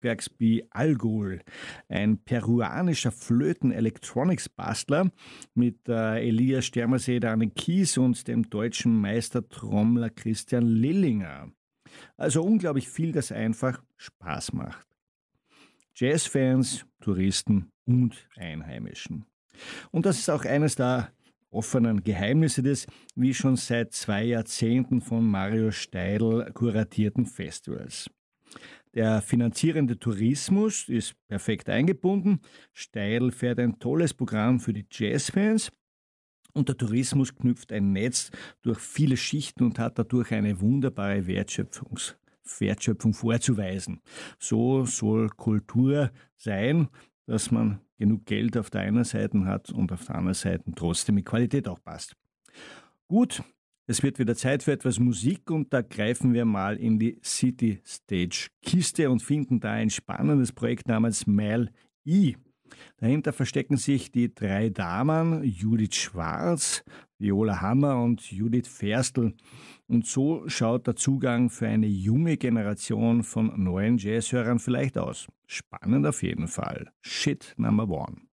Bergsby Algol, ein peruanischer Flöten-Electronics-Bastler mit Elias Stermersee, Daniel Kies und dem deutschen Meistertrommler Christian Lillinger. Also unglaublich viel, das einfach Spaß macht. Jazzfans, Touristen und Einheimischen. Und das ist auch eines der offenen Geheimnisse des, wie schon seit 2 Jahrzehnten von Mario Steidl kuratierten Festivals. Der finanzierende Tourismus ist perfekt eingebunden. Steidl fährt ein tolles Programm für die Jazzfans. Und der Tourismus knüpft ein Netz durch viele Schichten und hat dadurch eine wunderbare Wertschöpfung vorzuweisen. So soll Kultur sein, dass man genug Geld auf der einen Seite hat und auf der anderen Seite trotzdem mit Qualität auch passt. Gut, es wird wieder Zeit für etwas Musik und da greifen wir mal in die City Stage Kiste und finden da ein spannendes Projekt namens Mel E. Dahinter verstecken sich die 3 Damen, Judith Schwarz, Viola Hammer und Judith Ferstl. Und so schaut der Zugang für eine junge Generation von neuen Jazzhörern vielleicht aus. Spannend auf jeden Fall. Shit Number One.